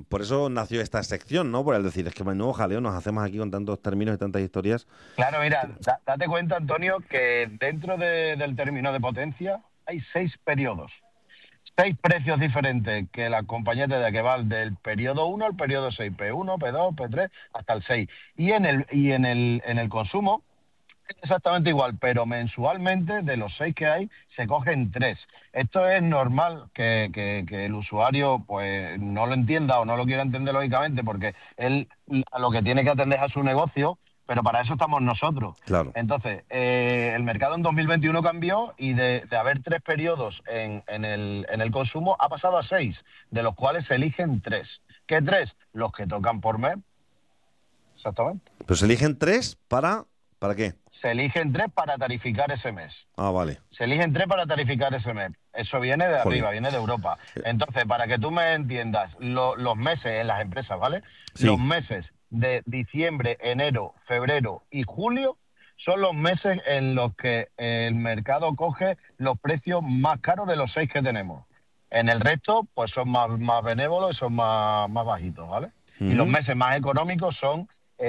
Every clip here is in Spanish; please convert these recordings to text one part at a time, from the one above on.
por eso nació esta sección, ¿no? Por el decir, es que menudo jaleo nos hacemos aquí con tantos términos y tantas historias. Claro, mira, date cuenta, Antonio, que dentro del término de potencia hay 6 periodos, 6 precios diferentes que la compañía te da, que van del periodo 1 al periodo 6, P1, P2, P3, hasta el 6. Y en el consumo es exactamente igual, pero mensualmente de los 6 que hay se cogen 3. Esto es normal que el usuario pues no lo entienda o no lo quiera entender lógicamente, porque él a lo que tiene que atender es a su negocio, pero para eso estamos nosotros. Claro. Entonces, el mercado en 2021 cambió y de haber 3 periodos en el consumo ha pasado a 6, de los cuales se eligen 3. ¿Qué 3? Los que tocan por mes, exactamente. Pero se eligen tres ¿para qué? Se eligen 3 para tarificar ese mes. Ah, vale. Se eligen 3 para tarificar ese mes. Eso viene de Jolín. arriba, viene de Europa. Entonces, para que tú me entiendas, los meses en las empresas, ¿vale? Los Sí. meses de diciembre, enero, febrero y julio son los meses en los que el mercado coge los precios más caros de los 6 que tenemos. En el resto, pues son más benévolos y son más bajitos, ¿vale? Y los Ujú. meses más económicos son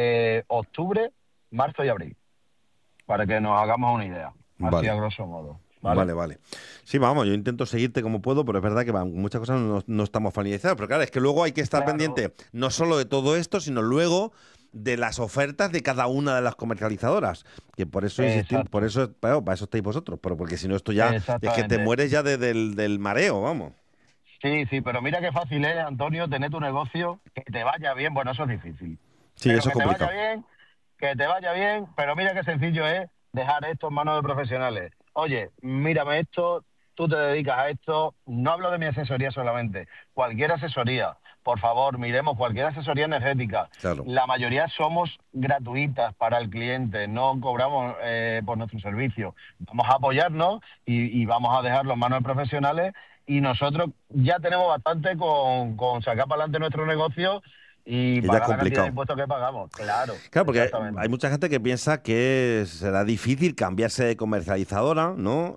octubre, marzo y abril, para que nos hagamos una idea, así a Vale. grosso modo, ¿vale? Vale, vale. Sí, vamos, yo intento seguirte como puedo, pero es verdad que muchas cosas no estamos familiarizados. Pero claro, es que luego hay que estar Claro, pendiente no solo de todo esto, sino luego de las ofertas de cada una de las comercializadoras. Que por eso insistimos, por exacto, eso, claro, para eso estáis vosotros, pero porque si no esto ya es que te exactamente. mueres ya del mareo, vamos. Sí, sí, pero mira qué fácil es, Antonio, tener tu negocio, que te vaya bien. Bueno, eso es difícil, Sí, pero eso es complicado. que te vaya bien, pero mira qué sencillo es dejar esto en manos de profesionales. Oye, mírame esto, tú te dedicas a esto, no hablo de mi asesoría solamente, cualquier asesoría, por favor, miremos cualquier asesoría energética. Claro. La mayoría somos gratuitas para el cliente, no cobramos por nuestro servicio. Vamos a apoyarnos y vamos a dejarlo en manos de profesionales, y nosotros ya tenemos bastante con sacar para adelante nuestro negocio y Que ya es pagar la cantidad de complicado. impuestos que pagamos. Claro, Claro, porque hay exactamente. mucha gente que piensa que será difícil cambiarse de comercializadora, ¿no?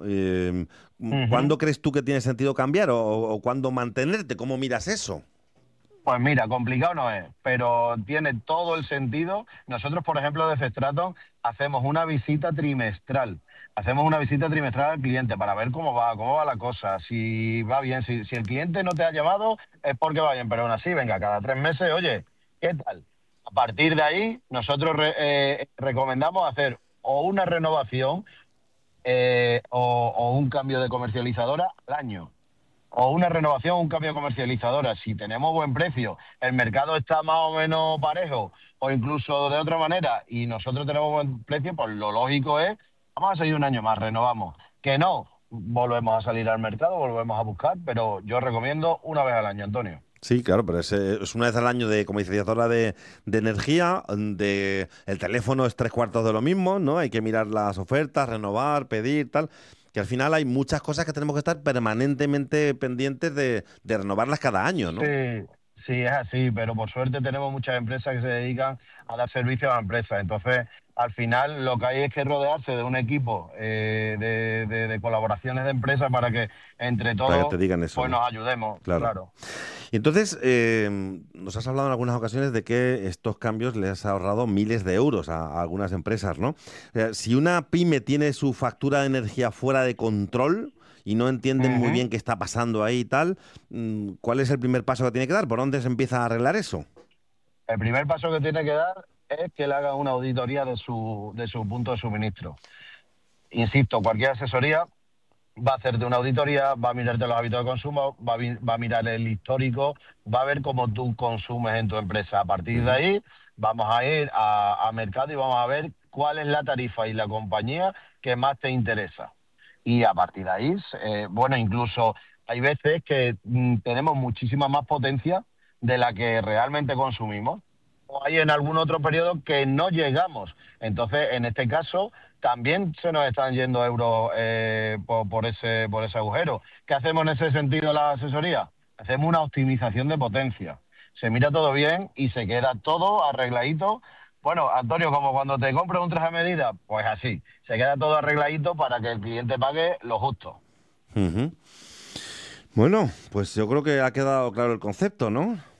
Ujú. ¿Cuándo crees tú que tiene sentido cambiar o cuándo mantenerte? ¿Cómo miras eso? Pues mira, complicado no es, pero tiene todo el sentido. Nosotros, por ejemplo, desde Straton hacemos una visita trimestral. Hacemos una visita trimestral al cliente para ver cómo va la cosa, si va bien. Si el cliente no te ha llamado es porque va bien, pero aún así, venga, cada 3 meses, oye, ¿qué tal? A partir de ahí, nosotros recomendamos hacer o una renovación o un cambio de comercializadora al año, o una renovación, un cambio de comercializadora. Si tenemos buen precio, el mercado está más o menos parejo, o incluso de otra manera, y nosotros tenemos buen precio, pues lo lógico es, vamos a seguir un año más, renovamos. Que no, volvemos a salir al mercado, volvemos a buscar, pero yo recomiendo una vez al año, Antonio. Sí, claro, pero es una vez al año de comercializadora de energía, el teléfono es tres cuartos de lo mismo, ¿no? Hay que mirar las ofertas, renovar, pedir, tal. Que al final hay muchas cosas que tenemos que estar permanentemente pendientes de renovarlas cada año, ¿no? Sí, sí, es así, pero por suerte tenemos muchas empresas que se dedican a dar servicio a la empresa. Entonces, al final, lo que hay es que rodearse de un equipo de colaboraciones de empresas para que entre Para que todos te digan eso, pues ¿no? nos ayudemos, Claro. claro. Y entonces, nos has hablado en algunas ocasiones de que estos cambios les ha ahorrado miles de euros a algunas empresas, ¿no? O sea, si una pyme tiene su factura de energía fuera de control y no entienden muy Ujú. bien qué está pasando ahí y tal, ¿cuál es el primer paso que tiene que dar? ¿Por dónde se empieza a arreglar eso? El primer paso que tiene que dar es que le haga una auditoría de su punto de suministro. Insisto, cualquier asesoría va a hacerte una auditoría, va a mirarte los hábitos de consumo, va a mirar el histórico, va a ver cómo tú consumes en tu empresa. A partir de Ujú. ahí vamos a ir a mercado y vamos a ver cuál es la tarifa y la compañía que más te interesa. Y a partir de ahí, bueno, incluso hay veces que tenemos muchísima más potencia de la que realmente consumimos. O hay en algún otro periodo que no llegamos. Entonces, en este caso, también se nos están yendo euros por ese agujero. ¿Qué hacemos en ese sentido la asesoría? Hacemos una optimización de potencia. Se mira todo bien y se queda todo arregladito. Bueno, Antonio, como cuando te compras un traje a medida, pues así, se queda todo arregladito para que el cliente pague lo justo. Ujú. Bueno, pues yo creo que ha quedado claro el concepto, ¿no?